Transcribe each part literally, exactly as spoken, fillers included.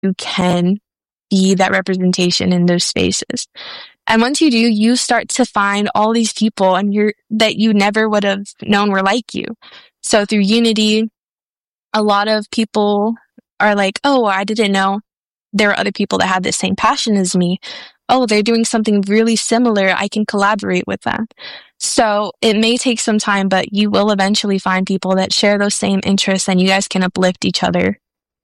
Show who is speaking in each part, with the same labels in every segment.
Speaker 1: you can be that representation in those spaces. And once you do, you start to find all these people and you're that you never would have known were like you. So through Unity, a lot of people are like, oh, I didn't know there were other people that had the same passion as me. Oh, they're doing something really similar. I can collaborate with them. So it may take some time, but you will eventually find people that share those same interests and you guys can uplift each other.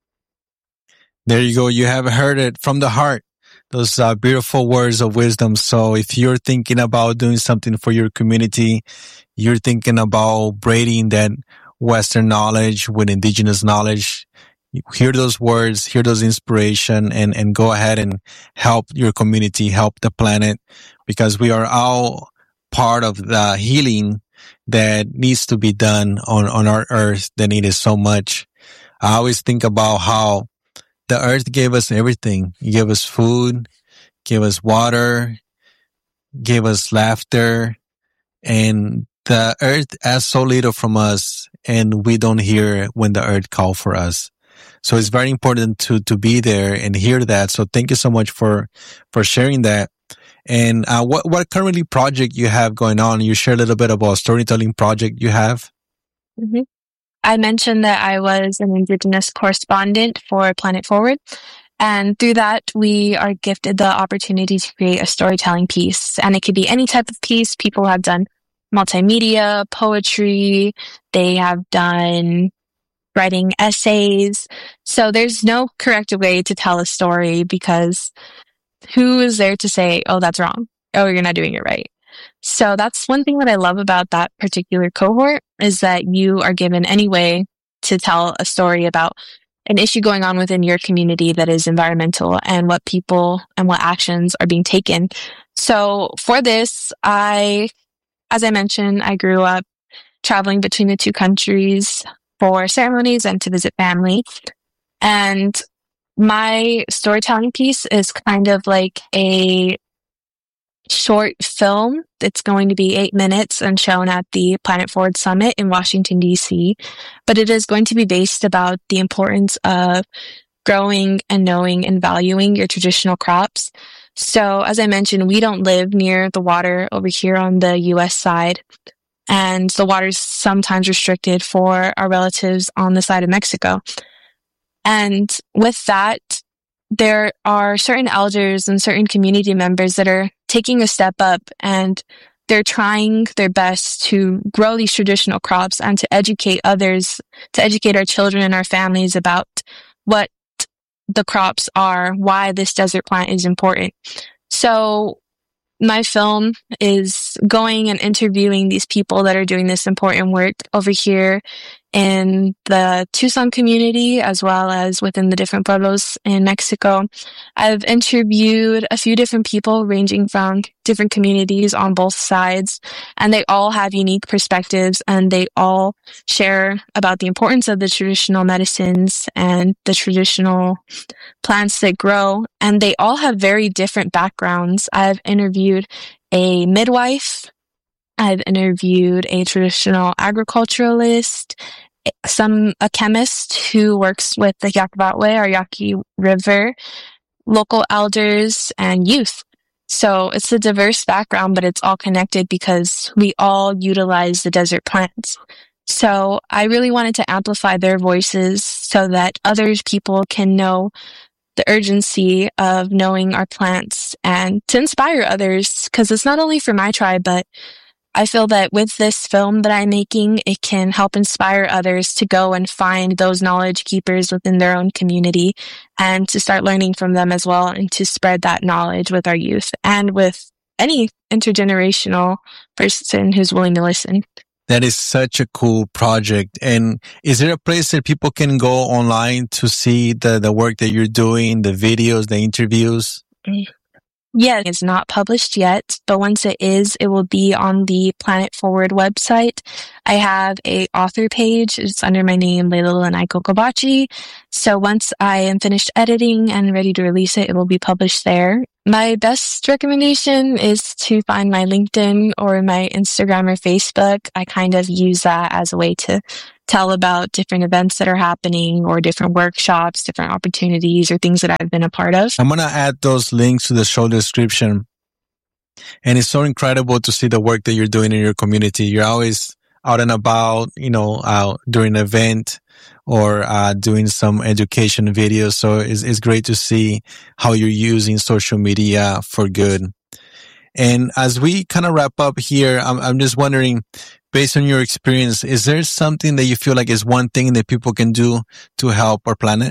Speaker 2: There you go. You have heard it from the heart. Those uh, beautiful words of wisdom. So if you're thinking about doing something for your community, you're thinking about braiding that Western knowledge with indigenous knowledge, hear those words, hear those inspiration, and, and go ahead and help your community, help the planet, because we are all part of the healing that needs to be done on, on our earth that needed so much. I always think about how the earth gave us everything. It gave us food, gave us water, gave us laughter, and the earth asks so little from us, and we don't hear when the earth calls for us. So it's very important to, to be there and hear that. So thank you so much for, for sharing that. And, uh, what, what currently project you have going on? You share a little bit about a storytelling project you have.
Speaker 1: Mm-hmm. I mentioned that I was an Indigenous correspondent for Planet Forward. And through that, we are gifted the opportunity to create a storytelling piece. And it could be any type of piece. People have done multimedia, poetry. They have done writing essays. So there's no correct way to tell a story because who is there to say, oh, that's wrong. Oh, you're not doing it right. So that's one thing that I love about that particular cohort is that you are given any way to tell a story about an issue going on within your community that is environmental and what people and what actions are being taken. So for this, I, as I mentioned, I grew up traveling between the two countries for ceremonies and to visit family. And my storytelling piece is kind of like a short film that's going to be eight minutes and shown at the Planet Forward Summit in Washington, D C. But it is going to be based about the importance of growing and knowing and valuing your traditional crops. So as I mentioned, we don't live near the water over here on the U S side. And the water is sometimes restricted for our relatives on the side of Mexico. And with that, there are certain elders and certain community members that are taking a step up and they're trying their best to grow these traditional crops and to educate others, to educate our children and our families about what the crops are, why this desert plant is important. So my film is going and interviewing these people that are doing this important work over here in the Tucson community, as well as within the different pueblos in Mexico. I've interviewed a few different people ranging from different communities on both sides, and they all have unique perspectives, and they all share about the importance of the traditional medicines and the traditional plants that grow, and they all have very different backgrounds. I've interviewed a midwife, I've interviewed a traditional agriculturalist, some a chemist who works with the Yaquebatwe or Yaqui River, local elders, and youth. So it's a diverse background, but it's all connected because we all utilize the desert plants. So I really wanted to amplify their voices so that other people can know the urgency of knowing our plants and to inspire others, because it's not only for my tribe, but I feel that with this film that I'm making, it can help inspire others to go and find those knowledge keepers within their own community and to start learning from them as well and to spread that knowledge with our youth and with any intergenerational person who's willing to listen.
Speaker 2: That is such a cool project. And is there a place that people can go online to see the, the work that you're doing, the videos, the interviews?
Speaker 1: Yeah, it's not published yet, but once it is, it will be on the Planet Forward website. I have a author page. It's under my name, Layla Lanai Kokobachi. So once I am finished editing and ready to release it, it will be published there. My best recommendation is to find my LinkedIn or my Instagram or Facebook. I kind of use that as a way to tell about different events that are happening or different workshops, different opportunities or things that I've been a part of.
Speaker 2: I'm going to add those links to the show description. And it's so incredible to see the work that you're doing in your community. You're always out and about, you know, uh, during an event or uh, doing some education videos. So it's, it's great to see how you're using social media for good. And as we kind of wrap up here, I'm, I'm just wondering, based on your experience, is there something that you feel like is one thing that people can do to help our planet?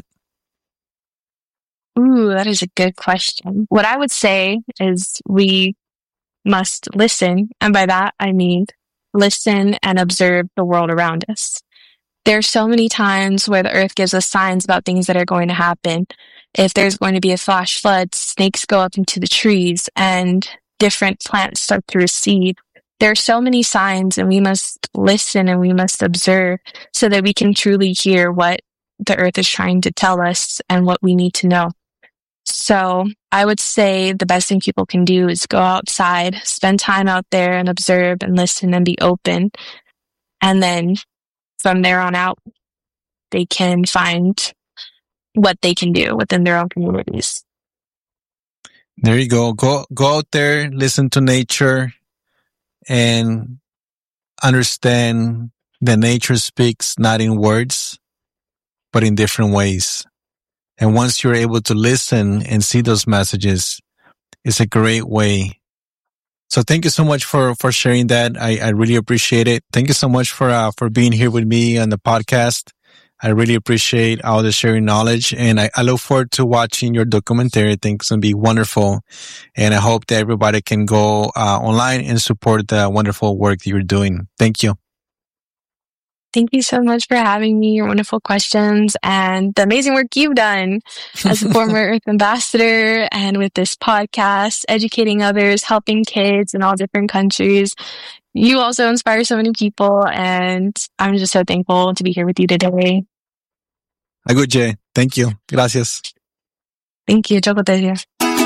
Speaker 1: Ooh, that is a good question. What I would say is we must listen. And by that, I mean listen and observe the world around us. There are so many times where the earth gives us signs about things that are going to happen. If there's going to be a flash flood, snakes go up into the trees and different plants start to recede. There are so many signs, and we must listen and we must observe so that we can truly hear what the earth is trying to tell us and what we need to know. So I would say the best thing people can do is go outside, spend time out there and observe and listen and be open. And then from there on out, they can find what they can do within their own communities.
Speaker 2: There you go. Go, go out there, listen to nature, and understand that nature speaks not in words, but in different ways. And once you're able to listen and see those messages, it's a great way. So thank you so much for, for sharing that. I, I really appreciate it. Thank you so much for, uh, for being here with me on the podcast. I really appreciate all the sharing knowledge, and I, I look forward to watching your documentary. I think it's going to be wonderful. And I hope that everybody can go uh, online and support the wonderful work that you're doing. Thank you.
Speaker 1: Thank you so much for having me, your wonderful questions, and the amazing work you've done as a former Earth Ambassador and with this podcast, educating others, helping kids in all different countries. You also inspire so many people, and I'm just so thankful to be here with you today.
Speaker 2: Aguche. Thank you. Gracias.
Speaker 1: Thank you. Chocolate.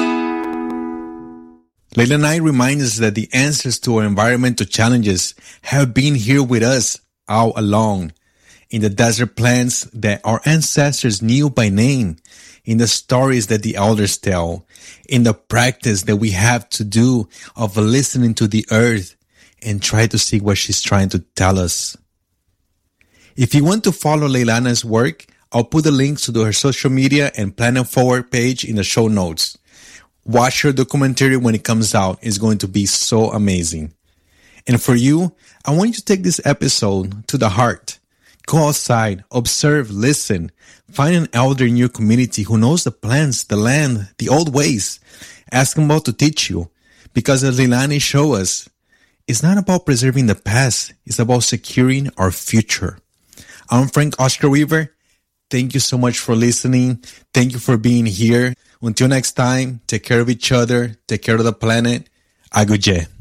Speaker 2: Leila Knight reminds us that the answers to our environmental challenges have been here with us all along, in the desert plants that our ancestors knew by name, in the stories that the elders tell, in the practice that we have to do of listening to the earth and try to see what she's trying to tell us. If you want to follow Leilana's work, I'll put the links to her social media and Planet Forward page in the show notes. Watch her documentary when it comes out. It's going to be so amazing. And for you, I want you to take this episode to the heart. Go outside, observe, listen. Find an elder in your community who knows the plants, the land, the old ways. Ask them about to teach you. Because as Leilani showed us, it's not about preserving the past. It's about securing our future. I'm Frank Oscar Weaver. Thank you so much for listening. Thank you for being here. Until next time, take care of each other. Take care of the planet. Aguche.